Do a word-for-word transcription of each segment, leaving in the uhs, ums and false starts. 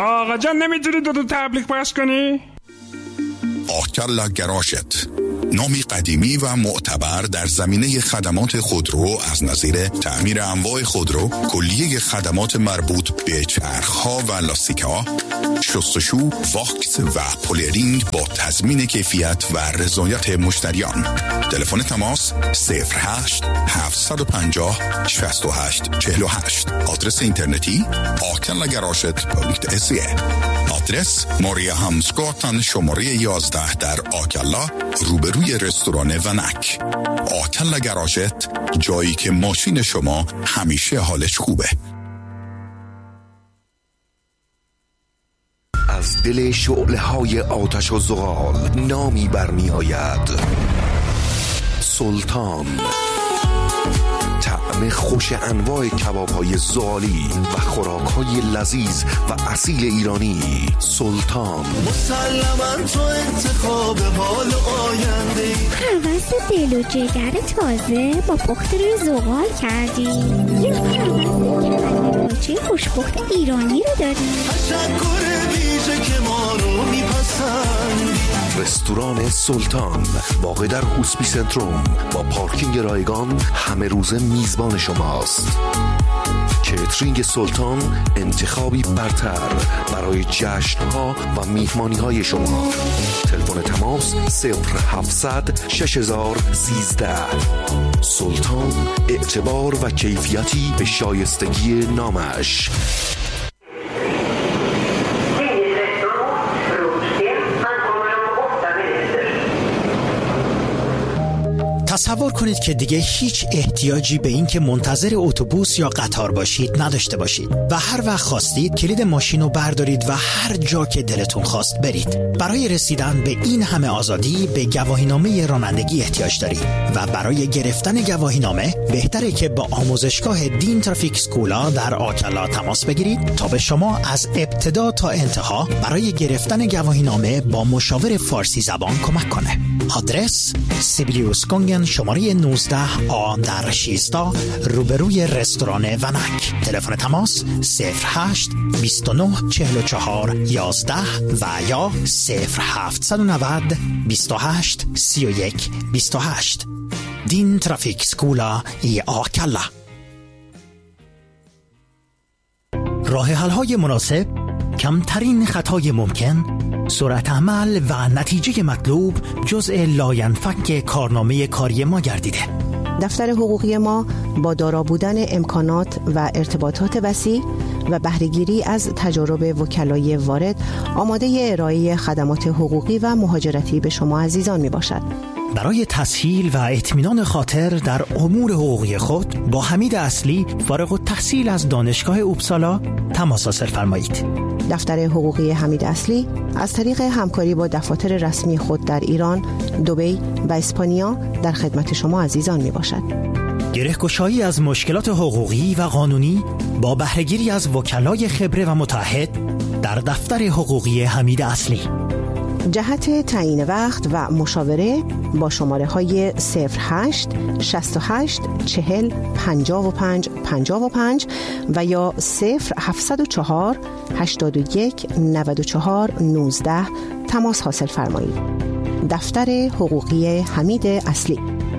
آقا جان نمیتونی دو دو تبلیغ پخش کنی؟ آکلا گراشت، نامی قدیمی و معتبر در زمینه خدمات خودرو از نظیر تعمیر انواع خودرو، کلیه خدمات مربوط به چرخ‌ها و لاستیک‌ها، شستشو، واکس و پولیرینگ با تضمین کیفیت و رضایت مشتریان. تلفن تماس صفر هشت هفت پنج صفر شش هشت چهل و هشت. آدرس اینترنتی آکلا گراشت دات سی. آدرس ماریا همسگاتن شماره یازده در آکلا، روبروی رستوران ونک. آکلا گراشت، جایی که ماشین شما همیشه حالش خوبه. از دل شعله‌های آتش و زغال نامی برمی آید: سلطان. طعم خوش انواع کباب‌های زغالی و خوراک‌های لذیذ و اصیل ایرانی. سلطان. مسلماً تو انتخاب حال آینده. پرواز دل و جگر تازه با پخت روی زغال کردی. یه پرواز چه خوشبخت ایرانی رو داری. تشکر ویژه که ما رو میپسند. رستوران سلطان واقع در هوسپی سنتروم با پارکینگ رایگان همه روز میزبان شماست. کیترینگ سلطان انتخابی برتر برای جشن‌ها و میهمانی‌های شما. تلفن تماس صفر هفتصد شش هزار سیزده. سلطان، اعتبار و کیفیتی به شایستگی نامش. تصور کنید که دیگه هیچ احتیاجی به این که منتظر اتوبوس یا قطار باشید نداشته باشید و هر وقت خواستید کلید ماشین رو بردارید و هر جا که دلتون خواست برید. برای رسیدن به این همه آزادی به گواهینامه رانندگی احتیاج دارید و برای گرفتن گواهینامه بهتره که با آموزشگاه دین ترافیک سکولا در آکلا تماس بگیرید تا به شما از ابتدا تا انتها برای گرفتن گواهینامه با مشاور فارسی زبان کمک کنه. آدرس سیبیلیوس گونگن شماره نوزده آ در شیستا، روبروی رستوران ونک. تلفن تماس صفر هشت بیست و نه چهل و چهار یازده و یا صفر هفت نه صفر بیست و هشت سی و یک بیست و هشت. دین ترافیک سکولا ای آکلا. راه حل‌های مناسب، کمترین خطای ممکن، سرعت عمل و نتیجه مطلوب جزء لاینفک کارنامه کاری ما گردیده. دفتر حقوقی ما با دارا بودن امکانات و ارتباطات وسیع و بهره‌گیری از تجارب وکلای وارد آماده ارائه خدمات حقوقی و مهاجرتی به شما عزیزان می باشد. برای تسهیل و اطمینان خاطر در امور حقوقی خود با حمید اصلی فارغ التحصیل از دانشگاه اوبسالا تماس حاصل فرمایید. دفتر حقوقی حمید اصلی از طریق همکاری با دفاتر رسمی خود در ایران، دبی و اسپانیا در خدمت شما عزیزان می باشد. گره‌گشایی از مشکلات حقوقی و قانونی با بهره‌گیری از وکلای خبره و متعهد در دفتر حقوقی حمید اصلی. جهت تعیین وقت و مشاوره با شماره های صفر هشت شصت و هشت چهل پنجاه و پنج پنجاه و پنج و یا صفر هفتصد و چهار هشتاد و یک نود و چهار نوزده تماس حاصل فرمایید. دفتر حقوقی حمید اصلی.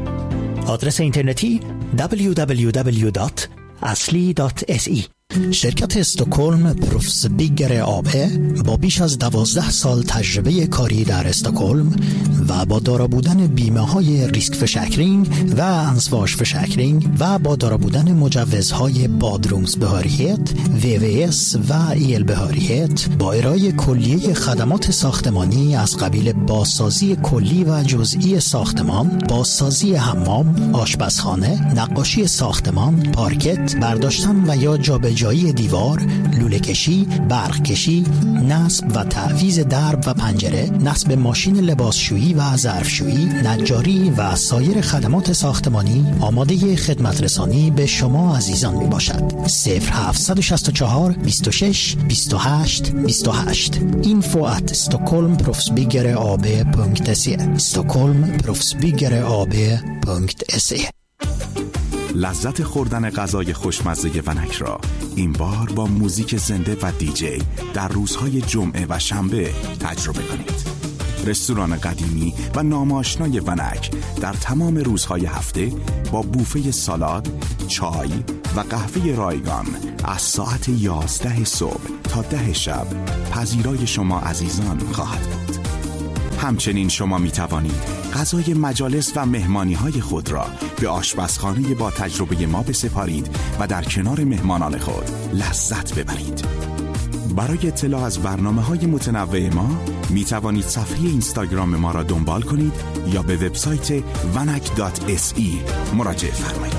آدرس اینترنتی دبلیو دبلیو دبلیو دات اصلی دات اس ای. شرکت استکهلم پروفسبیگر آبه با بیش از دوازده سال تجربه کاری در استکهلم و با دارا بودن بیمه های ریسک فشکرینگ و انسواش فشکرینگ و با دارا بودن مجوزهای بادرومز بهاریت، وی وی اس و ایل بهاریت با ارائه کلیه خدمات ساختمانی از قبیل بازسازی کلی و جزئی ساختمان، بازسازی حمام، آشپزخانه، نقاشی ساختمان، پارکت، برداشتن و یا جابجایی جایی دیوار، لوله کشی، برق کشی، نصب و تعویض درب و پنجره، نصب ماشین لباسشویی و ظرفشویی، نجاری و سایر خدمات ساختمانی آماده خدمت رسانی به شما عزیزان می باشد. صفر هفت شش چهار بیست و شش بیست و هشت بیست و هشت info at stockholm proffsbyggare punkt se stockholm proffsbyggare punkt se. لذت خوردن غذای خوشمزه ونک را این بار با موزیک زنده و دیجی در روزهای جمعه و شنبه تجربه کنید. رستوران قدیمی و ناماشنای ونک در تمام روزهای هفته با بوفه سالاد، چای و قهوه رایگان از ساعت یازده صبح تا ده شب پذیرای شما عزیزان خواهد بود. همچنین شما می توانید غذای مجالس و مهمانی های خود را به آشپزخانه با تجربه ما بسپارید و در کنار مهمانان خود لذت ببرید. برای اطلاع از برنامه‌های متنوع ما می توانید صفحه اینستاگرام ما را دنبال کنید یا به وبسایت ونک دات اس ای مراجعه فرمایید.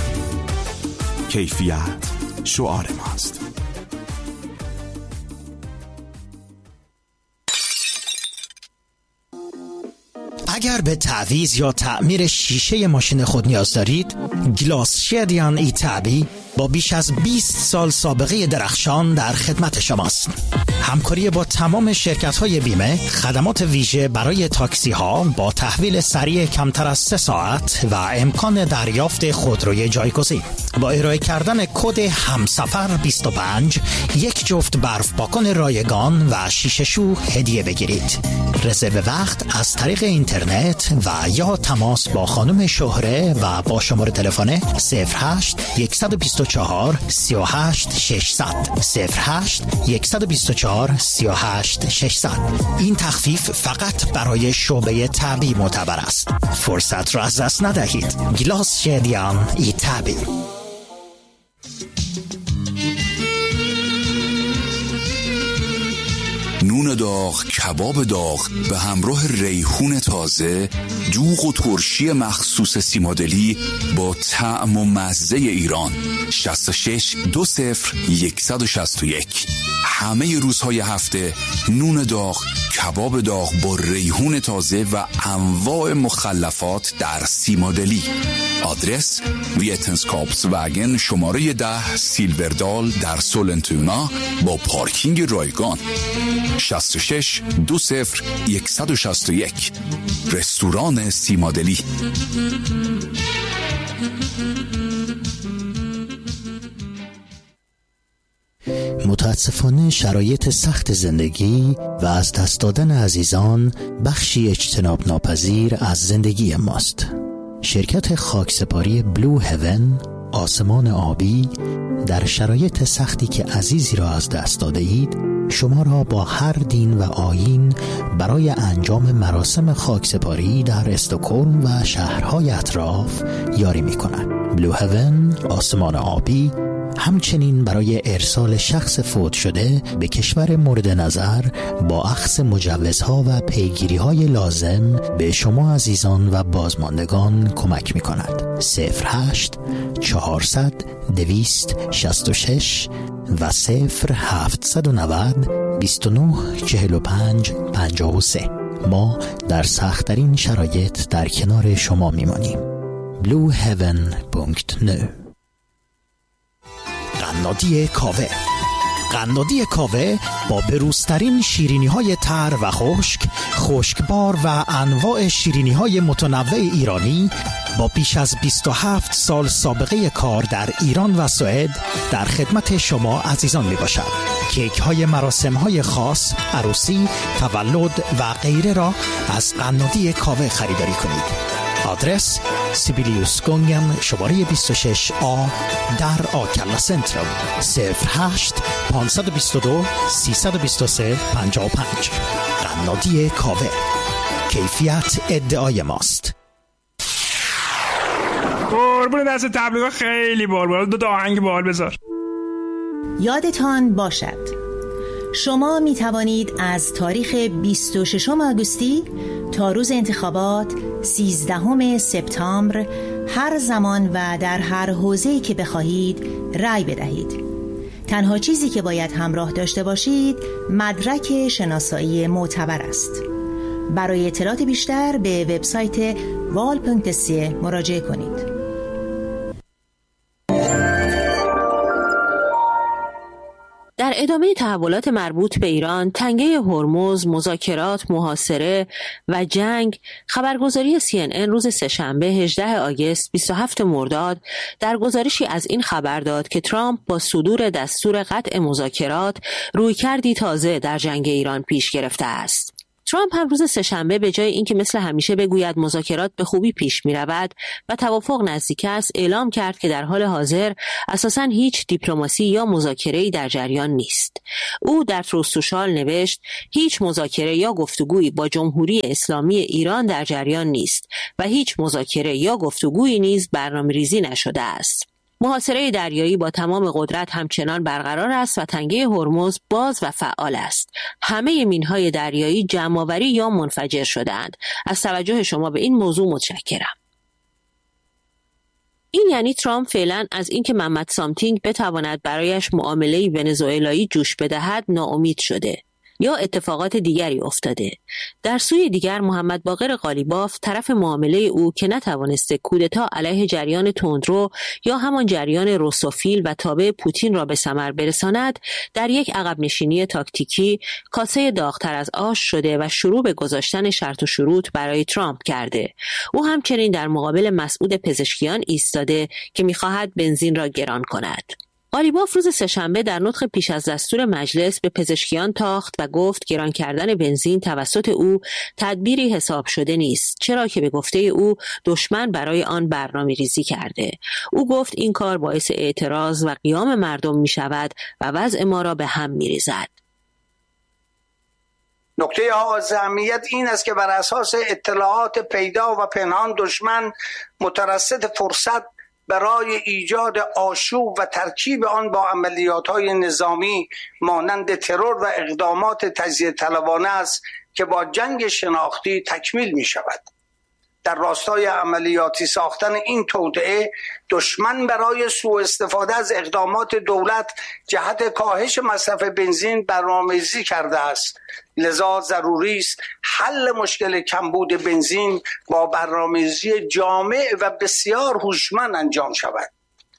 کیفیت شعار ماست. اگر به تعویض یا تعمیر شیشه ماشین خود نیاز دارید، گلاس شدیان ای تعبی با بیش از بیست سال سابقه درخشان در خدمت شماست. همکاری با تمام شرکت‌های بیمه، خدمات ویژه برای تاکسی ها با تحویل سریع کمتر از سه ساعت و امکان دریافت خودروی جایگزین. با ارائه کردن کد همسفر بیست و پنج یک جفت برف پاکن رایگان و شیشه شو هدیه بگیرید. رزرو وقت از طریق اینترنت و یا تماس با خانم شهره و با شماره تلفن صفر هشت یک دو چهار سه هشت شش صفر صفر صفر هشت یک دو چهار سه هشت شش صفر. این تخفیف فقط برای شعبه تعبی معتبر است. فرصت را از دست ندهید. گلاس شدیان ای تعبی. نون داغ، کباب داغ به همراه ریحون تازه، دوغ و ترشی مخصوص سیمادلی با طعم و مزه ایران. شصت و شش دو صفر یک شش یک. همه روزهای هفته نون داغ، کباب داغ با ریحون تازه و انواع مخلفات در سیمادلی. آدرس ویتنسکاپس وگن شماره ده سیلوردال در سولنتونا با پارکینگ رایگان. شصت و شش دو صفر یک شش یک. رستوران سیمادلی. متاسفانه شرایط سخت زندگی و از دست دادن عزیزان بخشی اجتناب ناپذیر از زندگی ماست. شرکت خاکسپاری بلو هیون، آسمان آبی، در شرایط سختی که عزیزی را از دست داده اید شما را با هر دین و آیین برای انجام مراسم خاکسپاری در استکهلم و شهرهای اطراف یاری می کند. بلو هیون، آسمان آبی، همچنین برای ارسال شخص فوت شده به کشور مورد نظر با اخذ مجوزها و پیگیری‌های لازم به شما عزیزان و بازماندگان کمک می‌کند. صفر هشت چهارصد دویست شصت و شش و صفر هفتصد و نود بیست و نه چهل و پنج پنجاه و سه. ما در سخت‌ترین شرایط در کنار شما می‌مانیم. بلو هیون دات نت. قنادی کاوه. قنادی کاوه با بروزترین شیرینی‌های تر و خشک، خشکبار و انواع شیرینی‌های متنوع ایرانی با بیش از بیست و هفت سال سابقه کار در ایران و سوئد در خدمت شما عزیزان میباشد. کیک‌های مراسم‌های خاص، عروسی، تولد و غیره را از قنادی کاوه خریداری کنید. آدرس سیبیلیوس گونگن شماره بیست و شش آ در آکلا سنترال. صفر هشت پانصد و بیست و دو سیصد و بیست و سه پنجاه و پنج. قنادی کاوه، کیفیت ادعای ماست. قربون دست تبلیغات خیلی بال بال. دو تا آهنگ بال بذار. یادتان باشد شما می توانید از تاریخ بیست و ششم آگوستی تا روز انتخابات سیزدهم سپتامبر هر زمان و در هر حوزه‌ای که بخواهید رأی بدهید. تنها چیزی که باید همراه داشته باشید مدرک شناسایی معتبر است. برای اطلاعات بیشتر به وبسایت وال دات سی مراجعه کنید. در ادامه تحولات مربوط به ایران، تنگه هرمز، مذاکرات، محاصره و جنگ، خبرگزاری سی ان ان روز سه‌شنبه هجدهم آگوست بیست و هفتم مرداد در گزارشی از این خبر داد که ترامپ با صدور دستور قطع مذاکرات رویکردی تازه در جنگ ایران پیش گرفته است. ترامپ هم روز سه‌شنبه به جای اینکه مثل همیشه بگوید مذاکرات به خوبی پیش می رود و توافق نزدیک است، اعلام کرد که در حال حاضر اساساً هیچ دیپلماسی یا مذاکره‌ای در جریان نیست. او در تروس سوشال نوشت هیچ مذاکره یا گفتگویی با جمهوری اسلامی ایران در جریان نیست و هیچ مذاکره یا گفتگویی نیز برنامه‌ریزی نشده است. محاصره دریایی با تمام قدرت همچنان برقرار است و تنگه هرمز باز و فعال است. همه مین‌های دریایی جمع‌آوری یا منفجر شده‌اند. از توجه شما به این موضوع متشکرم. این یعنی ترامپ فعلا از اینکه محمد سامتینگ بتواند برایش معامله ونزوئلایی جوش بدهد ناامید شده. یا اتفاقات دیگری افتاده. در سوی دیگر محمد باقر قالیباف طرف معامله او که نتوانسته کودتا علیه جریان تندرو یا همان جریان روسوفیل و تابع پوتین را به ثمر برساند، در یک عقب نشینی تاکتیکی کاسه داغ‌تر از آش شده و شروع به گذاشتن شرط و شروط برای ترامپ کرده. او همچنین در مقابل مسعود پزشکیان ایستاده که می‌خواهد بنزین را گران کند. قالیباف روز سه‌شنبه در نطق پیش از دستور مجلس به پزشکیان تاخت و گفت گران کردن بنزین توسط او تدبیری حساب شده نیست، چرا که به گفته او دشمن برای آن برنامه ریزی کرده. او گفت این کار باعث اعتراض و قیام مردم می شود و وضع ما را به هم می ریزد. نکته از اهمیت این است که بر اساس اطلاعات پیدا و پنهان دشمن مترصد فرصت برای ایجاد آشوب و ترکیب آن با عملیات‌های نظامی مانند ترور و اقدامات تجزیه طلبانه است که با جنگ شناختی تکمیل می شود. در راستای عملیاتی ساختن این توطئه دشمن برای سوء استفاده از اقدامات دولت جهت کاهش مصرف بنزین برنامه‌ریزی کرده است. لذا ضروری است حل مشکل کمبود بنزین با برنامه‌ریزی جامع و بسیار هوشمند انجام شود.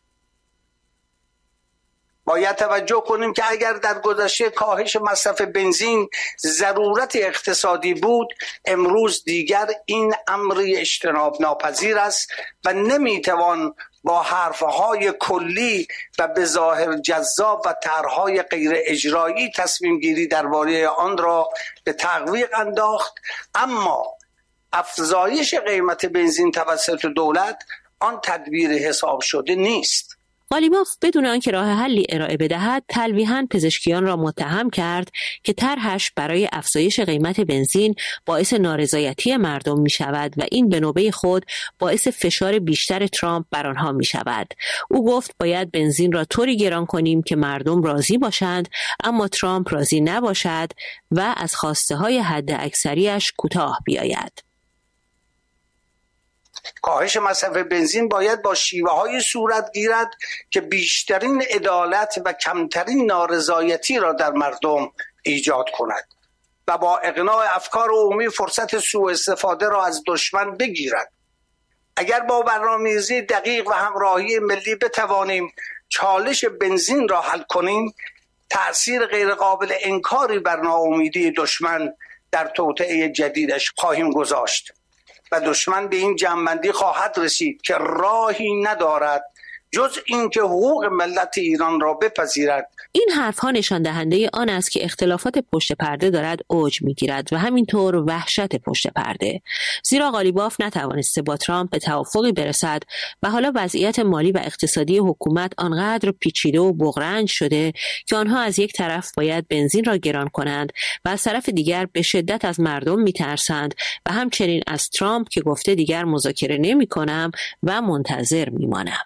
باید توجه کنیم که اگر در گذشته کاهش مصرف بنزین ضرورت اقتصادی بود، امروز دیگر این امری اجتناب ناپذیر است و نمیتوان با حرفهای کلی و به ظاهر جذاب و طرحهای غیر اجرایی تصمیم گیری درباره آن را به تعویق انداخت. اما افزایش قیمت بنزین توسط دولت آن تدبیر حساب شده نیست. قالیباف بدون آنکه راه حلی ارائه بدهد تلویحاً پزشکیان را متهم کرد که طرحش برای افزایش قیمت بنزین باعث نارضایتی مردم می شود و این به نوبه خود باعث فشار بیشتر ترامپ بر آنها می شود. او گفت باید بنزین را طوری گران کنیم که مردم راضی باشند اما ترامپ راضی نباشد و از خواسته های حد اکثریش کوتاه بیاید. کاهش مصرف بنزین باید با شیوه های صورت گیرد که بیشترین عدالت و کمترین نارضایتی را در مردم ایجاد کند و با اقناع افکار عمومی فرصت سوء استفاده را از دشمن بگیرد. اگر با برنامه‌ریزی دقیق و همراهی ملی بتوانیم چالش بنزین را حل کنیم، تأثیر غیرقابل انکاری بر ناامیدی دشمن در توطئه جدیدش خواهیم گذاشت و دشمن به این جنبندی خواهد رسید که راهی ندارد جز اینکه حقوق ملت ایران را بپذیرد. این حرفها نشان دهنده آن است که اختلافات پشت پرده دارد اوج میگیرد و همینطور وحشت پشت پرده، زیرا قالیباف نتوانسته با ترامپ به توافقی برسد و حالا وضعیت مالی و اقتصادی حکومت آنقدر پیچیده و بغرنج شده که آنها از یک طرف باید بنزین را گران کنند و از طرف دیگر به شدت از مردم میترسند و همچنین از ترامپ که گفته دیگر مذاکره نمی‌کنم و منتظر میمانم.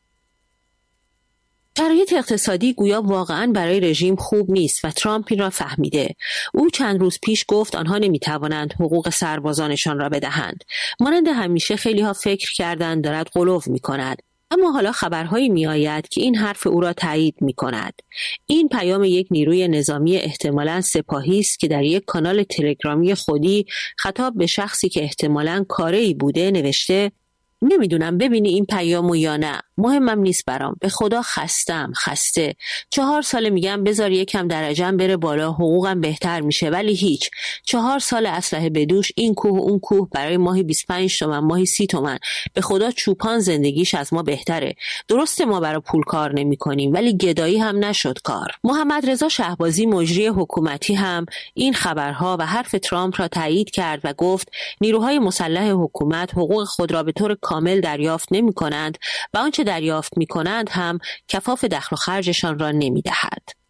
شرایط اقتصادی گویا واقعاً برای رژیم خوب نیست و ترامپ این را فهمیده. او چند روز پیش گفت آنها نمیتوانند حقوق سربازانشان را بدهند. مانند همیشه خیلی ها فکر کردند دارد غلو میکند. اما حالا خبرهایی می آید که این حرف او را تایید می کند. این پیام یک نیروی نظامی احتمالاً سپاهی است که در یک کانال تلگرامی خودی خطاب به شخصی که احتمالاً کاره‌ای بوده نوشته: نمیدونم ببینی این پیامو یا نه، مهمم نیست برام، به خدا خستم، خسته. چهار سال میگم بذار یکم درجم بره بالا، حقوقم بهتر میشه، ولی هیچ. چهار سال اسلحه بدوش، این کوه و اون کوه، برای ماهی بیست و پنج تومن، ماهی سی تومن. به خدا چوپان زندگیش از ما بهتره. درسته ما برای پول کار نمی کنیم، ولی گدایی هم نشد کار. محمد رضا شهبازی مجری حکومتی هم این خبرها و حرف ترامپ را تایید کرد و گفت نیروهای مسلح حکومت حقوق خود را به طور کامل دریافت نمی کنند و آنچه دریافت می کنند هم کفاف دخل و خرجشان را نمی دهد.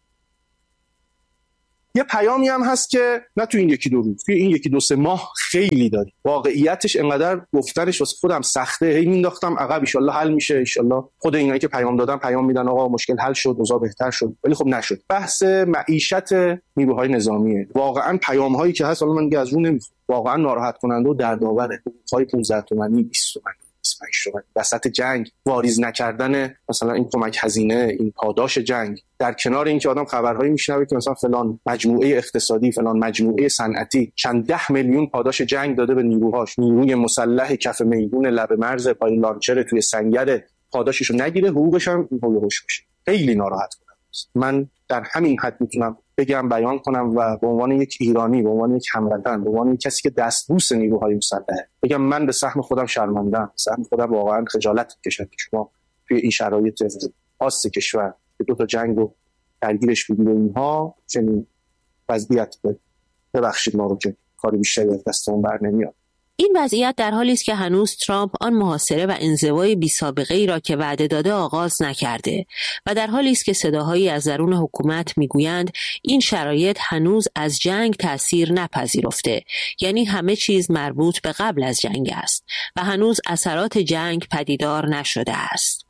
یه پیامی هم هست که نه تو این یکی دو روز، توی این یکی دو سه ماه خیلی داری. واقعیتش انقدر گفتنش واسه خودم سخته، هی مینداختم عقب، ان شاءالله حل میشه، ان شاءالله خود اینایی که پیام دادن پیام میدن آقا مشکل حل شد، اوضاع بهتر شد، ولی خب نشد. بحث معیشت نیروهای نظامیه. واقعا پیام‌هایی که هست، حالا من دیگه از اون نمیخوام، واقعا ناراحت کننده و دردآوره. پای پانزده تومانی، بیست تومانی، بیست و پنج تومانی وسط جنگ واریز نکردن مثلا این کمک هزینه، این پاداش جنگ، در کنار اینکه آدم خبرهایی میشنوه که مثلا فلان مجموعه اقتصادی، فلان مجموعه صنعتی چند ده میلیون پاداش جنگ داده به نیروهاش، نیروی مسلح کف میدون لب مرز پای لانچر توی سنگر پاداششو نگیره، حقوقش هم هولوش بشه. خیلی ناراحت کننده است. من در همین حد میتونم بگم، بیان کنم و به عنوان یک ایرانی، به عنوان یک هموطن، به عنوان یک کسی که دستبوس نیروهای مسلحه، بگم من به سهم خودم شرمنده‌ام، سهم خودم واقعا خجالت می‌کشم که شما توی این شرایط خاص کشور که دو تا جنگ رو درگیرش بودید و اینها چنین وضعیت به ببخشید ما رو که کاری بیشتری از دستمون بر نمیاد. این وضعیت در حالی است که هنوز ترامپ آن محاصره و انزوای بی سابقه ای را که وعده داده آغاز نکرده و در حالی است که صداهایی از درون حکومت میگویند این شرایط هنوز از جنگ تأثیر نپذیرفته، یعنی همه چیز مربوط به قبل از جنگ است و هنوز اثرات جنگ پدیدار نشده است.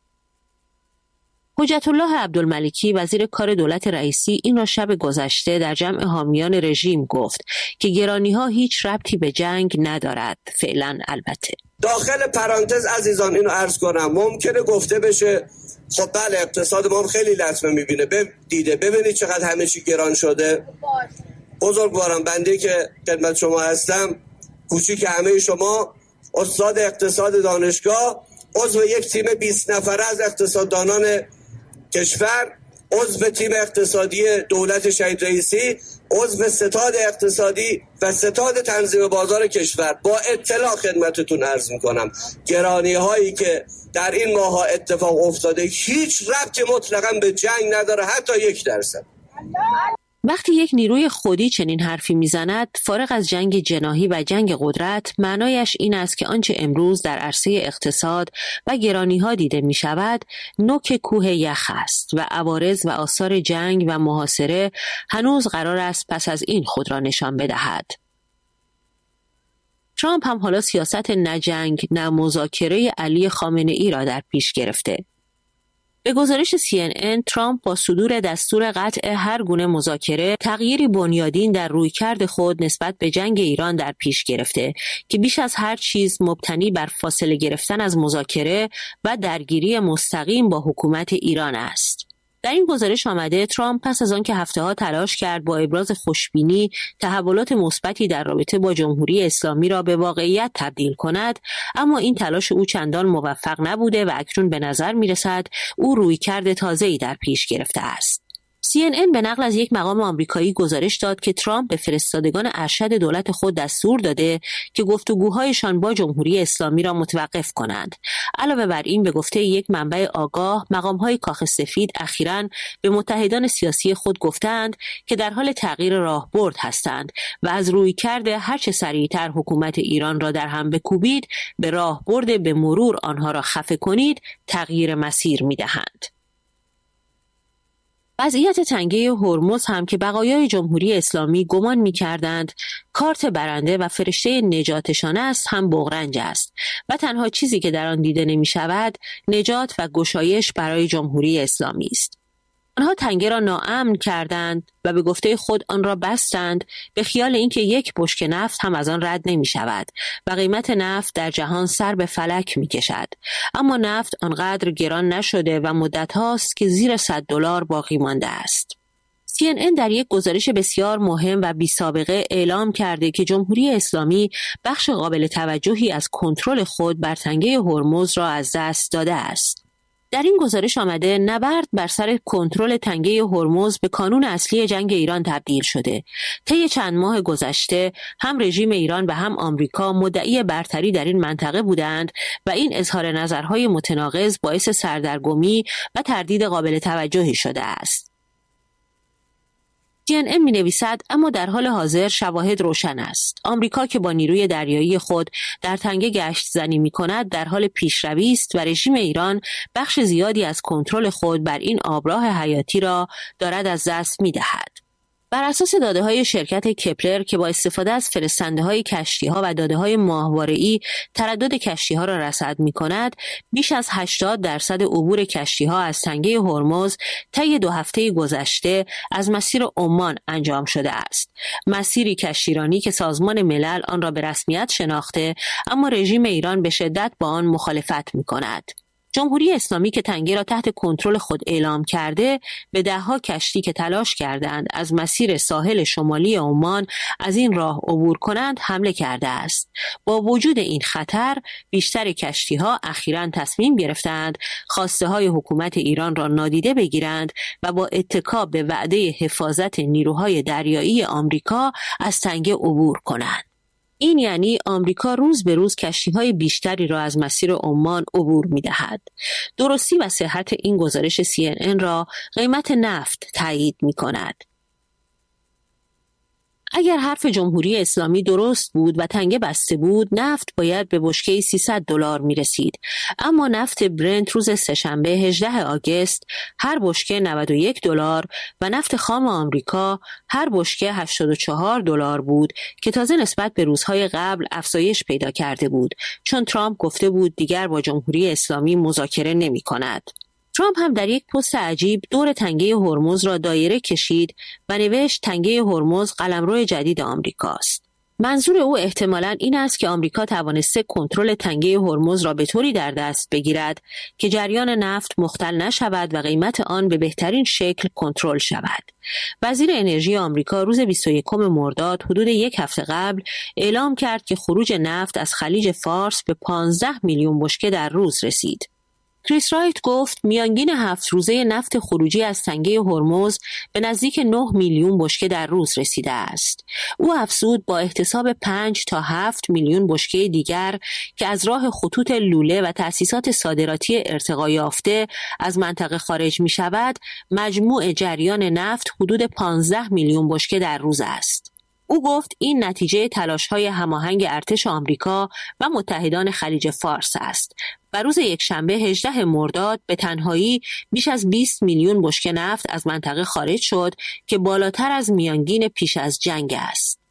حجت الله عبدالملکی وزیر کار دولت رئیسی این را شب گذشته در جمع حامیان رژیم گفت که گرانی‌ها هیچ ربطی به جنگ ندارد فعلا. البته داخل پرانتز عزیزان اینو عرض کنم، ممکنه گفته بشه خب بله اقتصاد ما هم خیلی لطمه میبینه، دیده ببینید چقدر همه چی گران شده. بزرگوارم بنده که خدمت شما هستم، کوچیک همه شما، استاد اقتصاد دانشگاه، عضو یک تیم بیست نفره از اقتصاددانان کشور، عضو تیم اقتصادی دولت شهید رئیسی، عضو ستاد اقتصادی و ستاد تنظیم بازار کشور، با اطلاع خدمتتون عرض میکنم گرانی هایی که در این ماها اتفاق افتاده هیچ ربطی مطلقاً به جنگ نداره، حتی یک درصد. وقتی یک نیروی خودی چنین حرفی میزند، فارغ از جنگ جناحی و جنگ قدرت، معنایش این است که آنچه امروز در عرصه اقتصاد و گرانی‌ها دیده می‌شود، نوک کوه یخ است و عوارض و آثار جنگ و محاصره هنوز قرار است پس از این خود را نشان بدهد. ترامپ هم حالا سیاست نه جنگ نه مذاکره علی خامنه‌ای را در پیش گرفته. به گزارش سی ان ان، ترامپ با صدور دستور قطع هر گونه مذاکره تغییری بنیادین در رویکرد خود نسبت به جنگ ایران در پیش گرفته که بیش از هر چیز مبتنی بر فاصله گرفتن از مذاکره و درگیری مستقیم با حکومت ایران است. در این گزارش آمده ترامپ پس از آن که هفته‌ها تلاش کرد با ابراز خوشبینی تحولات مثبتی در رابطه با جمهوری اسلامی را به واقعیت تبدیل کند، اما این تلاش او چندان موفق نبوده و اکنون به نظر می‌رسد او رویکرد تازه‌ای در پیش گرفته است. سی ان ان به نقل از یک مقام آمریکایی گزارش داد که ترامپ به فرستادگان ارشد دولت خود دستور داده که گفتگوهایشان با جمهوری اسلامی را متوقف کنند. علاوه بر این، به گفته یک منبع آگاه، مقام‌های کاخ سفید اخیراً به متحدان سیاسی خود گفتند که در حال تغییر راهبرد هستند و از رویکرد هرچه سریعتر حکومت ایران را در هم بکوبید، به راهبرد به مرور آنها را خفه کنید تغییر مسیر می‌دهند. وضعیت تنگه هرمز هم که بقایای جمهوری اسلامی گمان می‌کردند کارت برنده و فرشته نجاتشان است هم بغرنج است و تنها چیزی که در آن دیده نمی‌شود نجات و گشایش برای جمهوری اسلامی است. آنها تنگه را ناامن کردند و به گفته خود آن را بستند، به خیال اینکه یک بشکه نفت هم از آن رد نمی شود و قیمت نفت در جهان سر به فلک می کشد. اما نفت آنقدر گران نشده و مدت هاست که زیر صد دلار باقی مانده است. سی ان ان در یک گزارش بسیار مهم و بی سابقه اعلام کرده که جمهوری اسلامی بخش قابل توجهی از کنترل خود بر تنگه هرمز را از دست داده است. در این گزارش آمده نبرد بر سر کنترل تنگه هرمز به کانون اصلی جنگ ایران تبدیل شده. طی چند ماه گذشته هم رژیم ایران و هم آمریکا مدعی برتری در این منطقه بودند و این اظهار نظرهای متناقض باعث سردرگمی و تردید قابل توجهی شده است. سی ان ان می نویسد اما در حال حاضر شواهد روشن است. آمریکا که با نیروی دریایی خود در تنگه گشت زنی می کند در حال پیشروی است و رژیم ایران بخش زیادی از کنترل خود بر این آبراه حیاتی را دارد از دست می دهد. بر اساس داده‌های شرکت کپلر که با استفاده از فرستنده‌های کشتی‌ها و داده‌های ماهواره‌ای تردد کشتی‌ها را رصد می‌کند، بیش از هشتاد درصد عبور کشتی‌ها از تنگه هرمز طی دو هفته گذشته از مسیر عمان انجام شده است. مسیری کشتیرانی که سازمان ملل آن را به رسمیت شناخته، اما رژیم ایران به شدت با آن مخالفت می‌کند. جمهوری اسلامی که تنگه را تحت کنترل خود اعلام کرده، به دهها کشتی که تلاش کردند از مسیر ساحل شمالی عمان از این راه عبور کنند حمله کرده است. با وجود این خطر، بیشتر کشتی‌ها اخیراً تصمیم گرفتند خواسته های حکومت ایران را نادیده بگیرند و با اتکا به وعده حفاظت نیروهای دریایی آمریکا از تنگه عبور کنند. این یعنی آمریکا روز به روز کشتی‌های بیشتری را از مسیر عمان عبور می‌دهد. درستی و صحت این گزارش سی ان ان را قیمت نفت تایید می‌کند. اگر حرف جمهوری اسلامی درست بود و تنگه بسته بود، نفت باید به بشکه سیصد دلار می رسید. اما نفت برنت روز سه‌شنبه هجدهم آگوست هر بشکه نود و یک دلار و نفت خام آمریکا هر بشکه هشتاد و چهار دلار بود که تازه نسبت به روزهای قبل افزایش پیدا کرده بود، چون ترامپ گفته بود دیگر با جمهوری اسلامی مذاکره نمی کند. ترامپ هم در یک پست عجیب دور تنگه هرمز را دایره کشید و نوشت تنگه هرمز قلمرو جدید آمریکاست. منظور او احتمالاً این است که آمریکا توانسته کنترل تنگه هرمز را به طوری در دست بگیرد که جریان نفت مختل نشود و قیمت آن به بهترین شکل کنترل شود. وزیر انرژی آمریکا روز بیست و یکم مرداد حدود یک هفته قبل اعلام کرد که خروج نفت از خلیج فارس به پانزده میلیون بشکه در روز رسید. کریس رایت گفت میانگین هفت روزه نفت خروجی از تنگه هرمز به نزدیک نه میلیون بشکه در روز رسیده است. او افزود با احتساب پنج تا هفت میلیون بشکه دیگر که از راه خطوط لوله و تأسیسات صادراتی ارتقا یافته از منطقه خارج می شود، مجموع جریان نفت حدود پانزده میلیون بشکه در روز است. او گفت این نتیجه تلاش‌های هماهنگ ارتش آمریکا و متحدان خلیج فارس است. و روز یکشنبه هجدهم مرداد به تنهایی بیش از بیست میلیون بشکه نفت از منطقه خارج شد که بالاتر از میانگین پیش از جنگ است.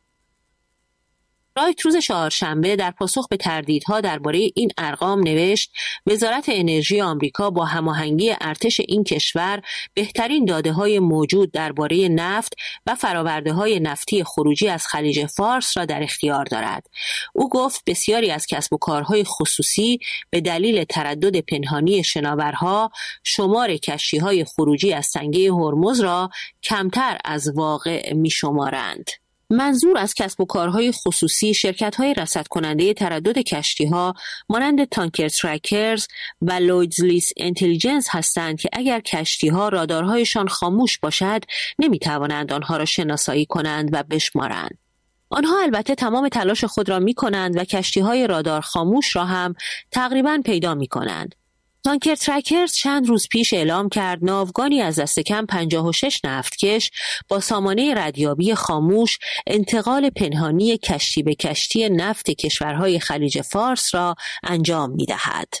رایت روز چهارشنبه در پاسخ به تردیدها درباره این ارقام نوشت وزارت انرژی آمریکا با هماهنگی ارتش این کشور بهترین داده‌های موجود درباره نفت و فرآورده‌های نفتی خروجی از خلیج فارس را در اختیار دارد. او گفت بسیاری از کسب و کارهای خصوصی به دلیل تردد پنهانی شناورها شمار کشتی‌های خروجی از تنگه هرمز را کمتر از واقع می‌شمارند. منظور از کسب و کارهای خصوصی شرکت‌های رصد کننده تردد کشتی‌ها مانند تانکر ترکرز و لویدز لیس اینتلیجنس هستند که اگر کشتی‌ها رادارهایشان خاموش باشد نمی‌توانند آنها را شناسایی کنند و بشمارند. آنها البته تمام تلاش خود را می‌کنند و کشتی‌های رادار خاموش را هم تقریباً پیدا می‌کنند. تانکر ترکرز چند روز پیش اعلام کرد ناوگانی از دست کم پنجاه و شش نفتکش با سامانه ردیابی خاموش انتقال پنهانی کشتی به کشتی نفت کشورهای خلیج فارس را انجام می‌دهد.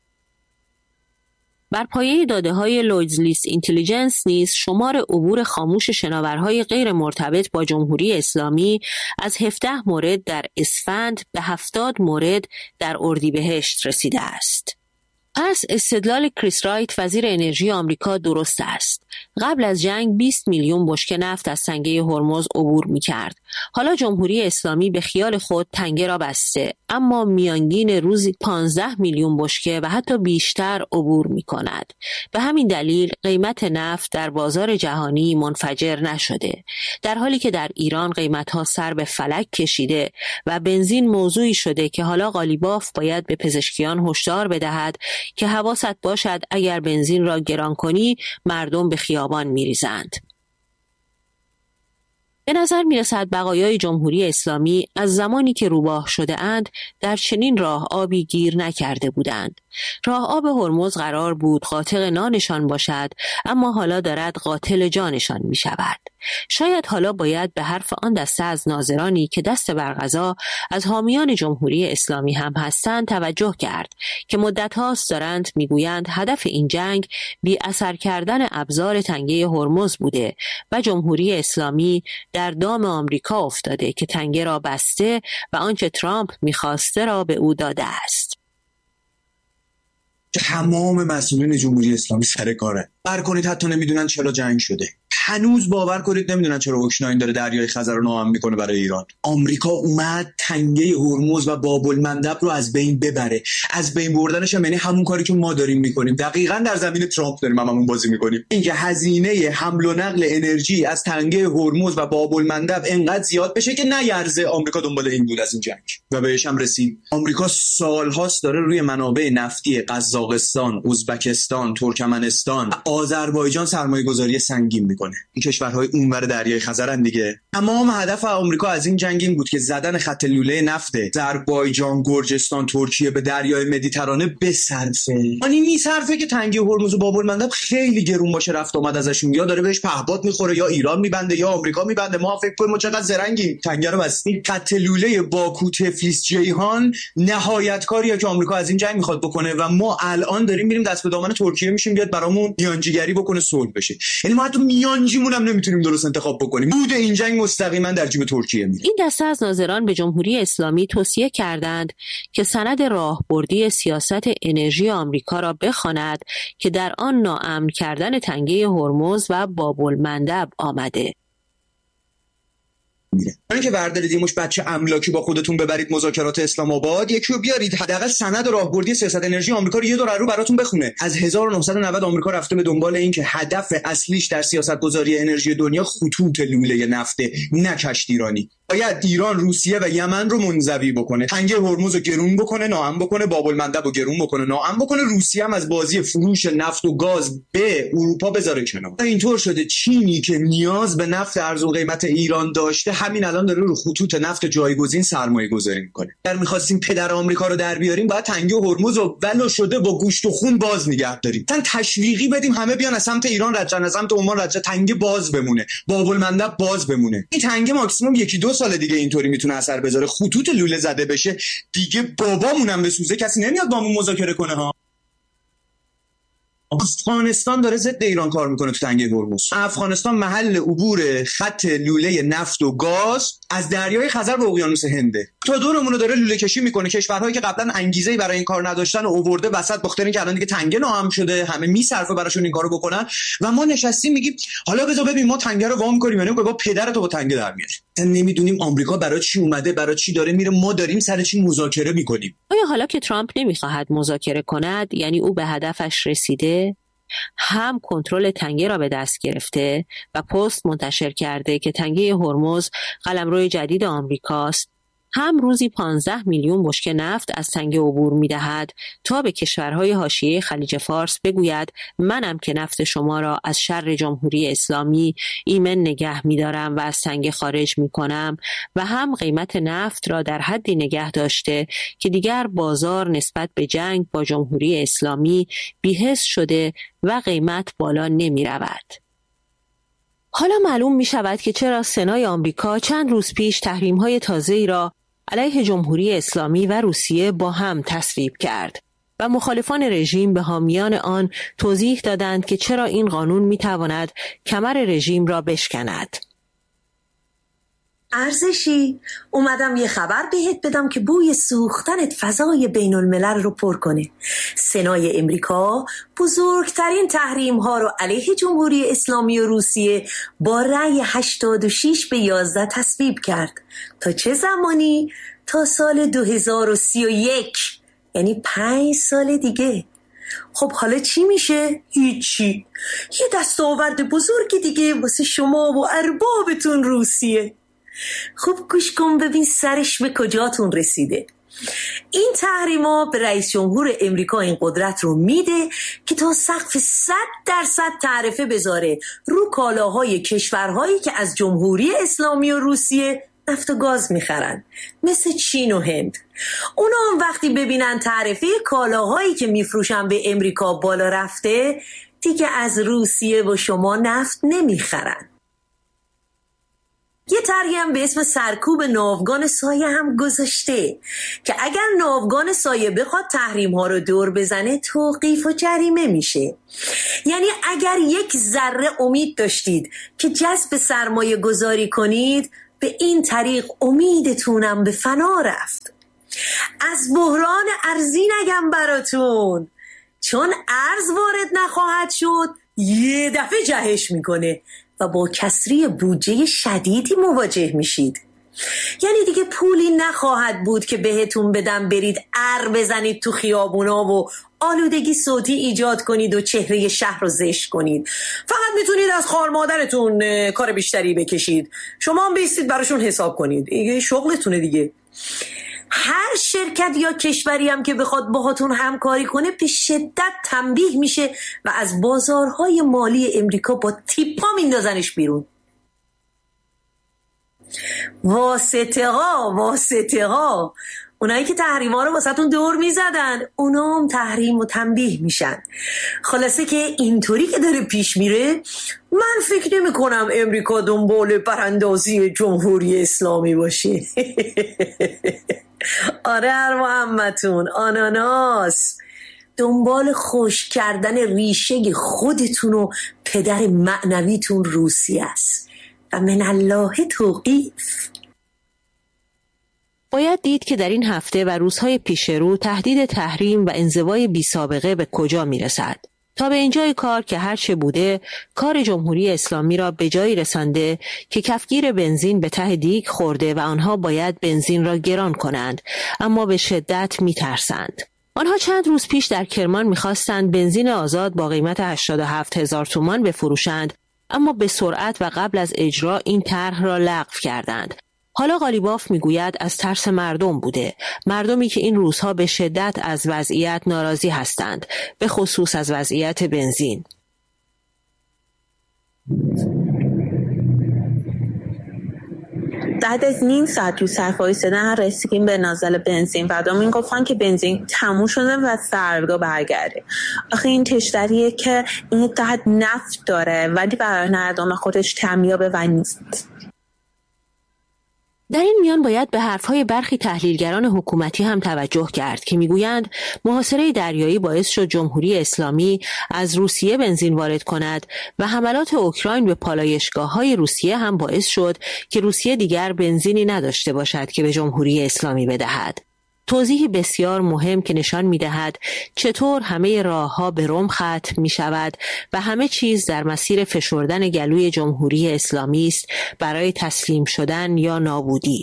بر پایه داده‌های لویدز لیس اینتلیجنس نیز شمار عبور خاموش شناورهای غیر مرتبط با جمهوری اسلامی از هفده مورد در اسفند به هفتاد مورد در اردیبهشت رسیده است. پس استدلال کریس رایت وزیر انرژی آمریکا درست است. قبل از جنگ بیست میلیون بشکه نفت از تنگه هرمز عبور می‌کرد. حالا جمهوری اسلامی به خیال خود تنگه را بسته، اما میانگین روزی پانزده میلیون بشکه و حتی بیشتر عبور می‌کند. به همین دلیل قیمت نفت در بازار جهانی منفجر نشده، در حالی که در ایران قیمت‌ها سر به فلک کشیده و بنزین موضوعی شده که حالا قالیباف باید به پزشکیان هشدار بدهد که حواست باشد اگر بنزین را گران کنی مردم به خیابان می‌ریزند. به نظر می‌رسد بقایای جمهوری اسلامی از زمانی که روباه شده اند در چنین راه آبی گیر نکرده بودند. راه آب هرمز قرار بود قاطق نانشان باشد، اما حالا دارد قاتل جانشان می شود. شاید حالا باید به حرف آن دسته از ناظرانی که دست بر قضا از حامیان جمهوری اسلامی هم هستند توجه کرد که مدت هاست دارند می گویند هدف این جنگ بی اثر کردن ابزار تنگه هرمز بوده و جمهوری اسلامی در دام آمریکا افتاده که تنگه را بسته و آنچه ترامپ می‌خواسته را به او داده است. تمام مسئولین جمهوری اسلامی سر کاره. بر کنید حتی نمیدونن چرا جنگ شده. هنوز باور کنید نمیدونن چرا اوکراین داره دریای خزر رو ناامن میکنه برای ایران. آمریکا اومد تنگه هرمز و باب المندب رو از بین ببره. از بین بردنش هم یعنی همون کاری که ما داریم میکنیم. دقیقاً در زمین ترامپ داریم هممون بازی میکنیم. اینکه هزینه حمل و نقل انرژی از تنگه هرمز و باب المندب انقدر زیاد بشه که نیرزه. آمریکا دنبال این بود از این جنگ و بهش هم رسید. آمریکا سالهاست داره روی منابع نفتی قزاقستان، ازبکستان، ترکمنستان، آذربایجان سرمایه‌گذاری سنگین میکنه. این کشورهای اونور دریای خزرن دیگه. تمام هدف آمریکا از این جنگ این بود که زدن خط لوله نفت آذربایجان، گرجستان، ترکیه به دریای مدیترانه بصرفه. یعنی میصرفه که تنگه هرمز و باب المندب خیلی گرون باشه رفت آمد ازشون، یا داره بهش پهپاد میخوره یا ایران میبنده یا آمریکا میبنده. ما فکر کنیم ما چقدر زرنگیم تنگه رو بستیم. خط لوله باکو تفلیس جیهان نهایت کاریه که آمریکا از این جنگ میخواد بکنه و ما الان داریم میریم دست به دامن ترکیه میشیم بیاد برامون میانجیگری بکنه صلح بشه. یعنی ما حتی میانجیمون هم نمیتونیم درست انتخاب بکنیم. بود این جنگ مستقیما در جیب ترکیه میره. این دسته از ناظران به جمهوری اسلامی توصیه کردند که سند راهبردی سیاست انرژی آمریکا را بخواند که در آن ناامن کردن تنگه هرمز و باب المندب آمده. میره. من که بردارید یه مش بچه املاکی با خودتون ببرید مذاکرات اسلام آباد، یکی رو بیارید حداقل سند راهبردی سیاست انرژی آمریکا رو یه دور رو براتون بخونه. از هزار و نهصد و نود آمریکا رفته به دنبال این که هدف اصلیش در سیاست‌گذاری انرژی دنیا خطوط لوله نفته، نه کشتیرانی. باید ایران، روسیه و یمن رو منزوی بکنه، تنگه هرمز رو گرون بکنه، ناامن بکنه، باب المندب رو گرون بکنه، ناامن بکنه، روسیه هم از بازی فروش نفت و گاز به اروپا بذاره کنار. اینطور شده چینی که نیاز به نفت ارزون قیمت ایران داشته همین الان داره رو خطوط نفت جایگزین سرمایه گذاری میکنه. اگر می‌خواستیم پدر آمریکا رو در بیاریم باید تنگه هرمز رو ولو شده با گوشت و خون باز نگه داریم. تن تشویقی بدیم همه بیان از سمت ایران رد شن، از سمت عمان رد شن، تنگه باز بمونه، باب المندب باز بمونه. این تنگه ماکسیمم یکی دو سال دیگه اینطوری میتونه اثر بذاره. خطوط لوله زده بشه دیگه بابامون هم بسوزه کسی نمیاد با ما مذاکره کنه ها. افغانستان داره ضد ایران کار میکنه تو تنگه هرمز. افغانستان محل عبور خط لوله نفت و گاز از دریای خزر به اقیانوس هنده. تا دورمون رو داره لوله کشی میکنه. کشورهایی که قبلا انگیزه‌ای برای این کار نداشتن و آورده وسط، بخاطر اینکه الان دیگه تنگه ناامن شده، همه میصرفه براشون این کارو بکنن و ما نشستیم میگیم حالا بذار ببین ما تنگه رو وام کنیم، یعنی با پدرتو با تنگه در میاری. نمیدونیم آمریکا برای چی اومده، برای چی داره میره، ما داریم سر چی مذاکره میکنیم. آیا حالا که ترامپ نمیخواهد مذاکره کند یعنی او به هدفش رسیده؟ هم کنترل تنگه را به دست گرفته و پست منتشر کرده که تنگه هرمز قلمرو جدید آمریکاست، هم روزی پانزده میلیون بشکه نفت از تنگه عبور می‌دهد تا به کشورهای حاشیه خلیج فارس بگوید منم که نفت شما را از شر جمهوری اسلامی ایمن نگه می‌دارم و از تنگه خارج می‌کنم، و هم قیمت نفت را در حدی نگه داشته که دیگر بازار نسبت به جنگ با جمهوری اسلامی بی‌حس شده و قیمت بالا نمی‌رود. حالا معلوم می شود که چرا سنای آمریکا چند روز پیش تحریم‌های تازه‌ای را علیه جمهوری اسلامی و روسیه با هم تصویب کرد و مخالفان رژیم به حامیان آن توضیح دادند که چرا این قانون می تواند کمر رژیم را بشکند. ارزشی اومدم یه خبر بهت بدم که بوی سوختنت فضای بین الملل رو پر کنه. سنای امریکا بزرگترین تحریم ها رو علیه جمهوری اسلامی و روسیه با رأی هشتاد و شش به یازده تصویب کرد. تا چه زمانی؟ تا سال دو هزار و سی و یک، یعنی پنج سال دیگه. خب حالا چی میشه؟ هیچی. یه دستاورد بزرگ دیگه واسه شما و اربابتون روسیه. خب گوش کن ببین سرش به کجاتون رسیده. این تحریما به رئیس جمهور امریکا این قدرت رو میده که تا سقف صد درصد تعرفه بذاره رو کالاهای کشورهایی که از جمهوری اسلامی و روسیه نفت و گاز میخرن، مثل چین و هند. اونا هم وقتی ببینن تعرفه کالاهایی که میفروشن به امریکا بالا رفته، دیگه از روسیه و شما نفت نمیخرن. یه طرحی هم به اسم سرکوب ناوگان سایه هم گذاشته که اگر ناوگان سایه بخواد تحریم ها رو دور بزنه توقیف و جریمه میشه. یعنی اگر یک ذره امید داشتید که جذب سرمایه گذاری کنید، به این طریق امیدتونم به فنا رفت. از بحران ارزی نگم براتون، چون ارز وارد نخواهد شد یه دفعه جهش میکنه و با کسری بودجه شدیدی مواجه میشید. یعنی دیگه پولی نخواهد بود که بهتون بدم برید ار بزنید تو خیابونا و آلودگی صوتی ایجاد کنید و چهره شهر رو زشت کنید. فقط میتونید از خال مادرتون کار بیشتری بکشید، شما هم بیستید براشون حساب کنید، دیگه شغلتونه دیگه. هر شرکت یا کشوری هم که بخواد باهاتون همکاری کنه به شدت تنبیه میشه و از بازارهای مالی امریکا با تیپا میندازنش بیرون. واسطه ها واسطه ها اونایی که تحریم ها رو واسهتون دور میزدن، اونا هم تحریم و تنبیه میشن. خلاصه که اینطوری که داره پیش میره، من فکر نمی کنم امریکا دنبال براندازی جمهوری اسلامی باشه. آره محمدتون آناناس، دنبال خوش کردن ریشه خودتون و پدر معنویتون روسیه است و من الله توقیف. باید دید که در این هفته و روزهای پیش رو تهدید تحریم و انزوای بی سابقه به کجا میرسد. تا به اینجای کار که هرچه بوده کار جمهوری اسلامی را به جایی رسانده که کفگیر بنزین به ته دیگ خورده و آنها باید بنزین را گران کنند، اما به شدت میترسند. آنها چند روز پیش در کرمان میخواستند بنزین آزاد با قیمت هشتاد و هفت هزار تومان بفروشند، اما به سرعت و قبل از اجرا این طرح را لغو کردند. حالا قالیباف میگوید از ترس مردم بوده، مردمی که این روزها به شدت از وضعیت ناراضی هستند، به خصوص از وضعیت بنزین. بعد از نیم ساعت تو صف وایسادن رسیدیم به نازل بنزین و آدم این گفتن که بنزین تموم شده و فردا برگرده. آخه این تشتریه که این قد نفت داره ولی برای مردم خودش تمیابه و نیست. در این میان باید به حرفهای برخی تحلیلگران حکومتی هم توجه کرد که میگویند محاصره دریایی باعث شد جمهوری اسلامی از روسیه بنزین وارد کند و حملات اوکراین به پالایشگاه‌های روسیه هم باعث شد که روسیه دیگر بنزینی نداشته باشد که به جمهوری اسلامی بدهد. توضیحی بسیار مهم که نشان می‌دهد چطور همه راه‌ها به رم ختم می‌شود و همه چیز در مسیر فشردن گلوی جمهوری اسلامی است برای تسلیم شدن یا نابودی.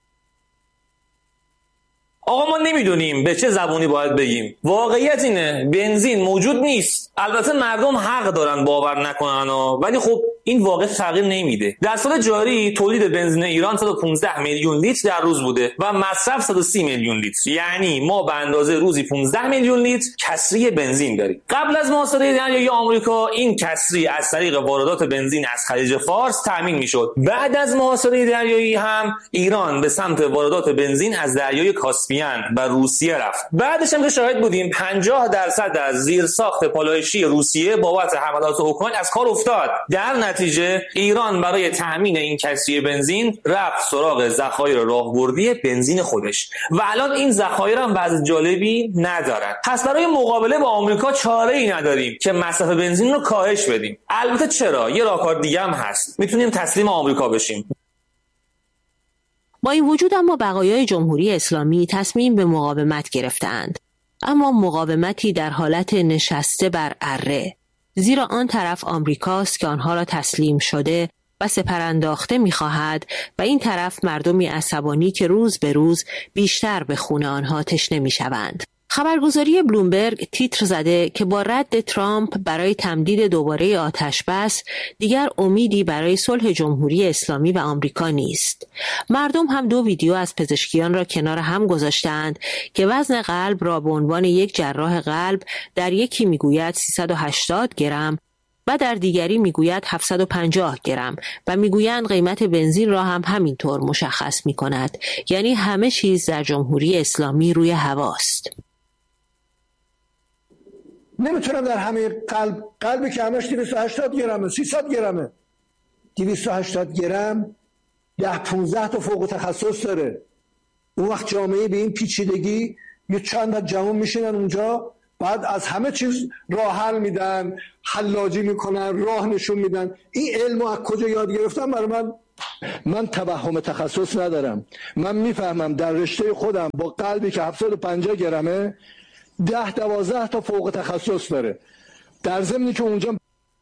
آقا ما نمیدونیم به چه زبونی باید بگیم. واقعیت اینه بنزین موجود نیست. البته مردم حق دارن باور نکنن ها، ولی خب این واقع تغییر نمیده. در سال جاری تولید بنزین ایران صد و پانزده میلیون لیتر در روز بوده و مصرف صد و سی میلیون لیتر. یعنی ما به اندازه روزی پانزده میلیون لیتر کسری بنزین داریم. قبل از محاصره دریایی آمریکا این کسری از طریق واردات بنزین از خلیج فارس تامین میشد. بعد از محاصره دریایی هم ایران به سمت واردات بنزین از دریای کاسپی و روسیه رفت. بعدش هم که شاهد بودیم پنجاه درصد از زیرساخت پالایشی روسیه بابت حملات اوکراین از کار افتاد. در نتیجه ایران برای تامین این کسری بنزین رفت سراغ ذخایر راهبردی بنزین خودش و الان این ذخایر هم وضع جالبی ندارن. پس برای مقابله با آمریکا چاره‌ای نداریم که مصرف بنزین رو کاهش بدیم. البته چرا؟ یه راهکار دیگه هم هست. میتونیم تسلیم آمریکا بشیم. با این وجود اما بقایای جمهوری اسلامی تصمیم به مقاومت گرفتند، اما مقاومتی در حالت نشسته بر اره، زیرا آن طرف آمریکاست که آنها را تسلیم شده و سپرانداخته می‌خواهد و این طرف مردمی عصبانی که روز به روز بیشتر به خون آنها تشنه می‌شوند. خبرگزاری بلومبرگ تیتر زده که با رد ترامپ برای تمدید دوباره آتش بس دیگر امیدی برای صلح جمهوری اسلامی و آمریکا نیست. مردم هم دو ویدیو از پزشکیان را کنار هم گذاشتند که وزن قلب را به عنوان یک جراح قلب در یکی میگوید سیصد و هشتاد گرم و در دیگری میگوید هفتصد و پنجاه گرم و میگویند قیمت بنزین را هم همینطور مشخص میکند. یعنی همه چیز در جمهوری اسلامی روی هواست. نمیتونم در همه قلب قلبی که همش دویست و هشتاد گرمه، سیصد گرمه، دویست و هشتاد گرم ده پونزده تا فوق تخصص داره. اون وقت جامعه به این پیچیدگی یه چند تا جوان میشینن اونجا، بعد از همه چیز راه حل میدن، حلاجی میکنن، راه نشون میدن. این علمو از کجا یاد گرفتم؟ برای من من توهم تخصص ندارم. من میفهمم در رشته خودم با قلبی که هفتصد و پنجاه گرمه ده دوازده تا فوق تخصص داره. در ضمنی که اونجا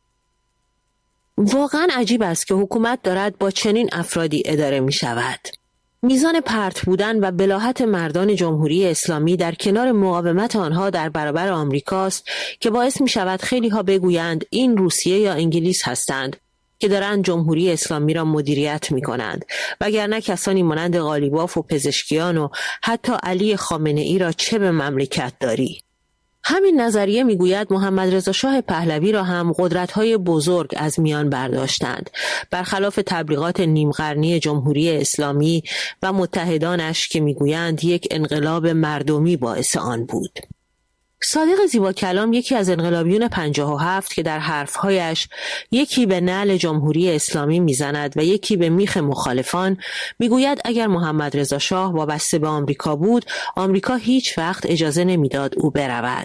واقعا عجیب است که حکومت دارد با چنین افرادی اداره می شود. میزان پرت بودن و بلاهت مردان جمهوری اسلامی در کنار مقاومت آنها در برابر آمریکاست که باعث می شود خیلی ها بگویند این روسیه یا انگلیس هستند که دارند جمهوری اسلامی را مدیریت می کنند، وگرنه کسانی مانند قالیباف و پزشکیان و حتی علی خامنه ای را چه به مملکت داری؟ همین نظریه میگوید محمد رضا شاه پهلوی را هم قدرت‌های بزرگ از میان برداشتند، برخلاف تبلیغات نیمقرنی جمهوری اسلامی و متحدانش که میگویند یک انقلاب مردمی باعث آن بود. صادق زیبا کلام، یکی از انقلابیون پنجاه و هفت که در حرفهایش یکی به نعل جمهوری اسلامی میزند و یکی به میخ مخالفان، میگوید اگر محمد رضا شاه وابسته به آمریکا بود، آمریکا هیچ وقت اجازه نمیداد او برود.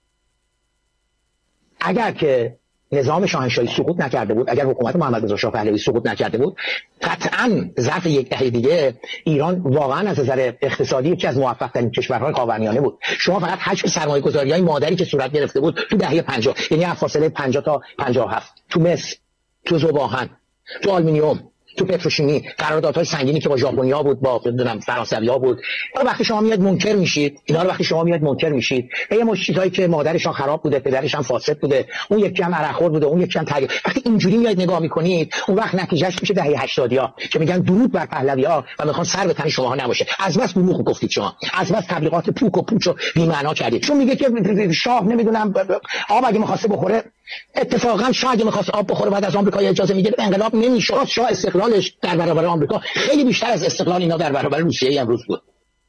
اگر که نظام شاهنشاهی سقوط نکرده بود، اگر حکومت محمد رضا شاه پهلوی سقوط نکرده بود، قطعاً ظرف یک دهه دیگه ایران واقعاً از نظر اقتصادی یکی از موفق‌ترین کشورهای خاورمیانه بود. شما فقط حجم سرمایه‌گذاری‌های مادری که صورت گرفته بود تو دهه پنجاه، یعنی از فاصله پنجاه تا پنجاه و هفت، تو مس، تو ذوب‌آهن، تو آلومینیوم، تو پتروشیمی، قراردادهای سنگینی که با ژاپنیا بود، با نمیدونم فرانسوی‌ها بود، اینا وقتی شما میاد منکر میشید، اینا رو وقتی شما میاد منکر میشید، یه مش چیزایی که مادرشان خراب بوده، پدرش هم فاسد بوده، اون یکی هم عرقخور بوده، اون یکی هم تاجر، وقتی اینجوری میاد نگاه میکنید، اون وقت نتیجهش میشه دهه هشتادیا که میگن درود بر پهلوی‌ها و میخوان سر به تن شماها نباشه. از بس دروغ گفتید شما، از بس تبلیغات پوک و پوچ و بی معنا کردید. چون میگه که شاه نمیدونم آب اگه می‌خواسته بخوره، اتفاقا شاه اگه می‌خواست آب بخوره بعد از آمریکا اجازه میگیره انقلاب نمی‌شد. شاه استقلالش در برابر آمریکا خیلی بیشتر از استقلال اینا در برابر روسیه امروز بود.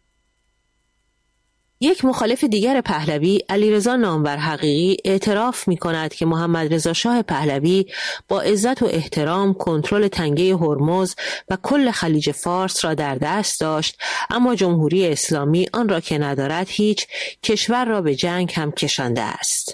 یک مخالف دیگر پهلوی، علیرضا نامور حقیقی، اعتراف می‌کند که محمد رضا شاه پهلوی با عزت و احترام کنترل تنگه هرمز و کل خلیج فارس را در دست داشت، اما جمهوری اسلامی آن را که ندارد هیچ، کشور را به جنگ هم کشانده است.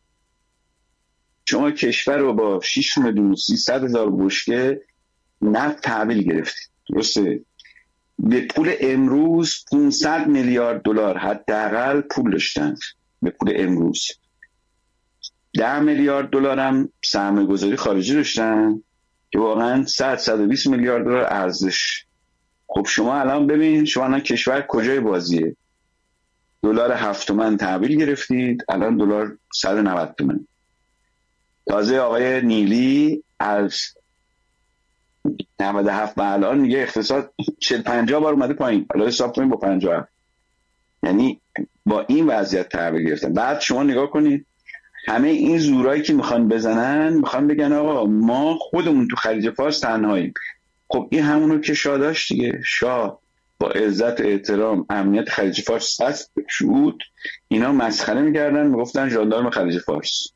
شما کشور رو با شش میلیون و سیصد هزار بشکه نفت تحویل گرفتید، درسته؟ به پول امروز پانصد میلیارد دلار حداقل پول داشتن به پول امروز. ده میلیارد دلار هم سرمایه‌گذاری خارجی داشتن که واقعا صد صد و بیست میلیارد دلار ارزش. خب شما الان ببین، شما الان کشور کجای بازیه؟ دلار هفت تومن تحویل گرفتید، الان دلار صد و نود تومن. تازه آقای نیلی از نود و هفت به الان میگه اقتصاد چهل پنجاه بار اومده پایین، حالا حساب کنیم با پنجاه هفت. یعنی با این وضعیت تحویل گرفتن. بعد شما نگاه کنید همه این زورایی که میخوان بزنن، میخوان بگن آقا ما خودمون تو خلیج فارس تنهاییم. خب این همونو که شاه داشت دیگه. شاه با عزت و احترام امنیت خلیج فارس هست شد، اینا مسخره میکردن، میگفتن ژاندارم خلیج فارس.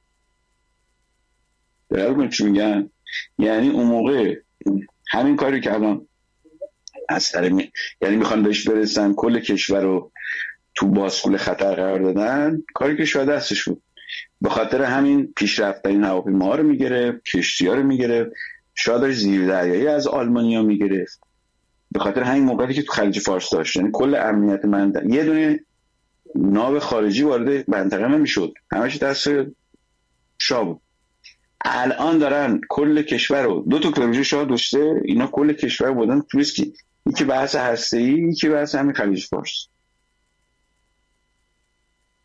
درست چی میگن؟ یعنی اون موقع همین کاری که الان از سر می... یعنی میخوان بهش برسن، کل کشور رو تو بازکول خطر قرار دادن، کاری که شاید دستش بود. به خاطر همین پیشرفت‌ترین هواپیماها رو میگرفت، کشتی‌ها رو میگرفت، شاید زیر دریایی از آلمانیا میگرفت. به خاطر همین موقعی که تو خلیج فارس داشت، یعنی کل امنیت منطقه، یه دونه ناو خارجی وارد منطقه نمیشد، همش دست شاه بود. الان دارن کل کشور رو، دو تا پروژه شاه داشته، اینا کل کشور بودن تو ریسکی، یکی بحث هسته‌ای، یکی بحث همین خلیج فارس.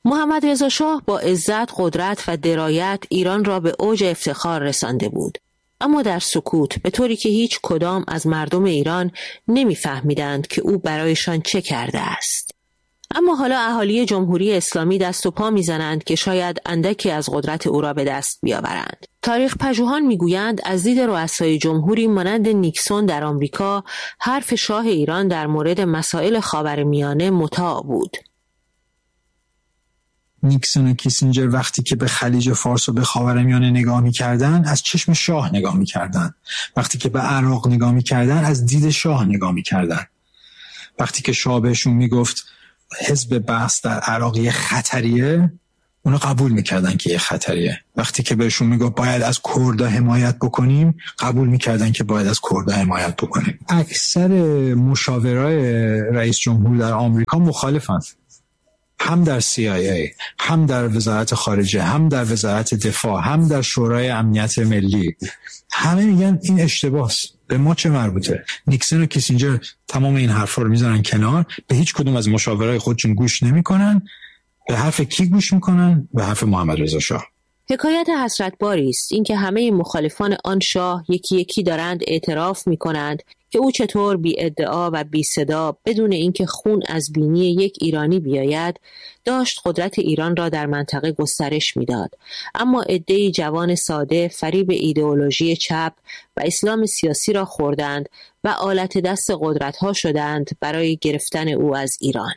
محمد رضا شاه با عزت، قدرت و درایت ایران را به اوج افتخار رسانده بود، اما در سکوت، به طوری که هیچ کدام از مردم ایران نمی‌فهمیدند که او برایشان چه کرده است. اما حالا اهالی جمهوری اسلامی دست و پا می‌زنند که شاید اندکی از قدرت او را به دست بیاورند. تاریخ پژوهان می‌گویند از دید رؤسای جمهوری مانند نیکسون در آمریکا، حرف شاه ایران در مورد مسائل خاورمیانه مطاع بود. نیکسون و کیسینجر وقتی که به خلیج فارس و به خاورمیانه نگاه می‌کردن، از چشم شاه نگاه می‌کردن. وقتی که به عراق نگاه می‌کردن، از دید شاه نگاه می‌کردن. وقتی که شاه بهشون میگفت حزب بعث در عراق یه خطریه، اونا قبول میکردن که یه خطریه. وقتی که بهشون میگفت باید از کردها حمایت بکنیم، قبول میکردن که باید از کردها حمایت بکنیم. اکثر مشاورای رئیس جمهور در آمریکا مخالفن، هم در سی آی ای، هم در وزارت خارجه، هم در وزارت دفاع، هم در شورای امنیت ملی. همه میگن این اشتباهه، به ما چه مربوطه؟ نیکسون و کیسینجر تمام این حرفا رو میذارن کنار، به هیچ کدوم از مشاورای خودشون گوش نمیکنن. به حرف کی گوش میکنن؟ به حرف محمد رضا شاه. حکایت حسرتباری است اینکه همه مخالفان آن شاه یکی یکی دارند اعتراف میکنند که او چطور بی ادعا و بی صدا بدون اینکه خون از بینی یک ایرانی بیاید داشت قدرت ایران را در منطقه گسترش میداد، اما عده‌ای جوان ساده فریب ایدئولوژی چپ و اسلام سیاسی را خوردند و آلت دست قدرت‌ها شدند برای گرفتن او از ایران.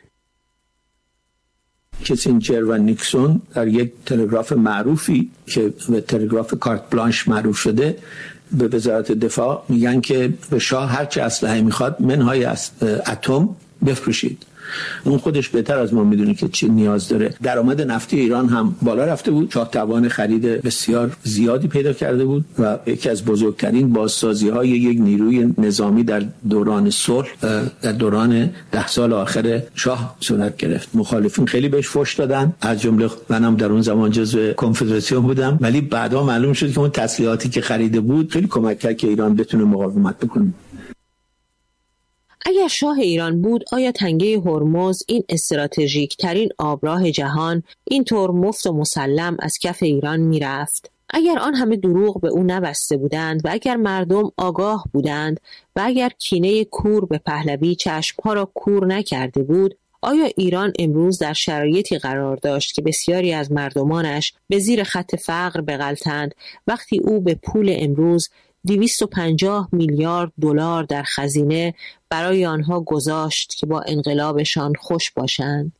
کیسینجر و نیکسون در یک تلگراف معروفی که به تلگراف کارت بلانش معروف شده به وزارت دفاع میگن که به شاه هر چه اسلحه میخواد منهای اتم بفروشید. اون خودش بهتر از ما میدونه که چی نیاز داره. درآمد نفتی ایران هم بالا رفته بود، شاه توان خرید بسیار زیادی پیدا کرده بود و یکی از بزرگترین بازسازی های یک نیروی نظامی در دوران صلح در دوران ده سال آخر شاه صورت گرفت. مخالفین خیلی بهش فحش دادن، از جمله منم در اون زمان جزو کنفدراسیون بودم، ولی بعدا معلوم شد که اون تسلیحاتی که خریده بود خیلی کمک کرد که ایران بتونه مقاومت بکنه. اگر شاه ایران بود، آیا تنگه هرمز، این استراتژیک ترین آبراه جهان، اینطور مفت و مسلم از کف ایران می رفت؟ اگر آن همه دروغ به او نبسته بودند و اگر مردم آگاه بودند و اگر کینه کور به پهلوی چشمها را کور نکرده بود، آیا ایران امروز در شرایطی قرار داشت که بسیاری از مردمانش به زیر خط فقر بغلتند وقتی او به پول امروز دویست و پنجاه میلیارد دلار در خزینه برای آنها گذاشت که با انقلابشان خوش باشند؟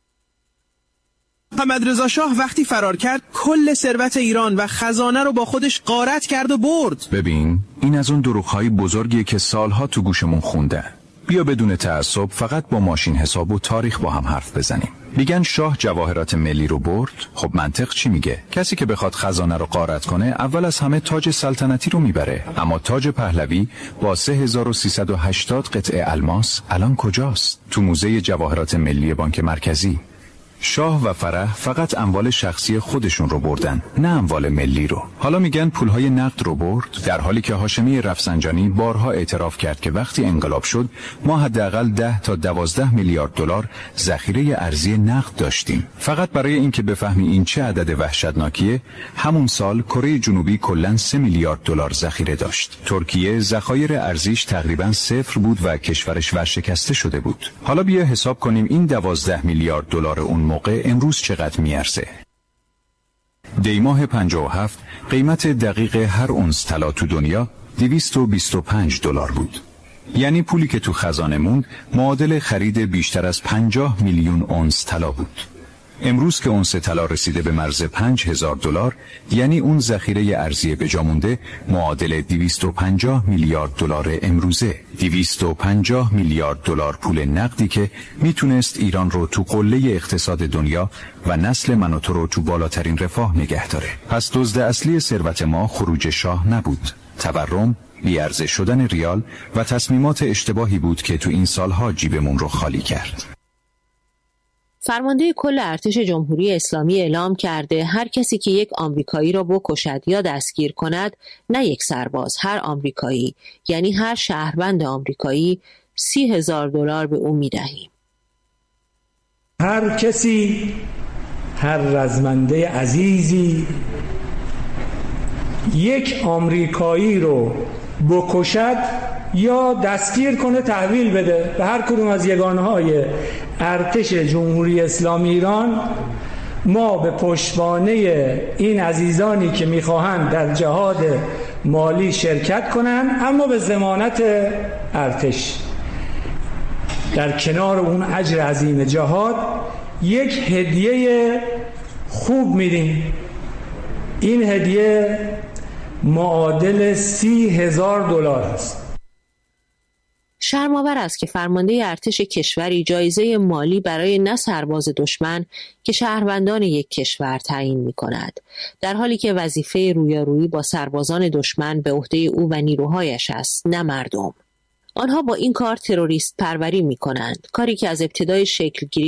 محمد رضا شاه وقتی فرار کرد کل ثروت ایران و خزانه رو با خودش غارت کرد و برد. ببین، این از اون دروغ‌های بزرگیه که سالها تو گوشمون خونده. بیا بدون تعصب فقط با ماشین حساب و تاریخ با هم حرف بزنیم. میگن شاه جواهرات ملی رو برد. خب منطق چی میگه؟ کسی که بخواد خزانه رو غارت کنه اول از همه تاج سلطنتی رو میبره. اما تاج پهلوی با سه هزار و سیصد و هشتاد قطعه الماس الان کجاست؟ تو موزه جواهرات ملی بانک مرکزی. شاه و فرح فقط اموال شخصی خودشون رو بردن، نه اموال ملی رو. حالا میگن پولهای نقد رو برد، در حالی که هاشمی رفسنجانی بارها اعتراف کرد که وقتی انقلاب شد ما حداقل ده تا دوازده میلیارد دلار ذخیره ارزی نقد داشتیم. فقط برای اینکه بفهمی این چه عدد وحشتناکیه، همون سال کره جنوبی کلاً سه میلیارد دلار ذخیره داشت. ترکیه ذخایر ارزیش تقریباً صفر بود و کشورش ورشکسته شده بود. حالا بیا حساب کنیم این دوازده میلیارد دلار اون موقع امروز چقدر میارزه؟ دیماه پنجاه و هفت قیمت دقیق هر اونس طلا تو دنیا دویست و بیست و پنج دلار بود. یعنی پولی که تو خزانه موند معادل خرید بیشتر از پنجاه میلیون اونس طلا بود. امروز که اونس طلا رسیده به مرز پنج هزار دلار، یعنی اون ذخیره ارزی به جا مونده معادل دویست و پنجاه میلیارد دلار امروزه. دویست و پنجاه میلیارد دلار پول نقدی که میتونست ایران رو تو قله اقتصاد دنیا و نسل من و تو رو تو بالاترین رفاه نگه داره. پس دزد اصلی ثروت ما خروج شاه نبود، تورم، بی‌ارزش شدن ریال و تصمیمات اشتباهی بود که تو این سالها جیبمون رو خالی کرد. فرمانده کل ارتش جمهوری اسلامی اعلام کرده هر کسی که یک آمریکایی را بکشد یا دستگیر کند، نه یک سرباز، هر آمریکایی، یعنی هر شهروند آمریکایی، سی هزار دلار به او میدهیم. هر کسی هر رزمنده عزیزی یک آمریکایی رو بکشد یا دستگیر کنه تحویل بده به هر کدوم از یگانه‌های ارتش جمهوری اسلامی ایران، ما به پشتوانه این عزیزانی که میخواهند در جهاد مالی شرکت کنند اما به ضمانت ارتش، در کنار اون اجر عظیم جهاد یک هدیه خوب میدیم. این هدیه معادل سی هزار دلار است. شرم‌آور است که فرمانده ارتش کشوری جایزه مالی برای نه سرباز دشمن که شهروندان یک کشور تعیین می‌کند، در حالی که وظیفه رویارویی با سربازان دشمن به عهده او و نیروهایش است، نه مردم. آنها با این کار تروریست پروری می‌کنند، کاری که از ابتدای شکل‌گیری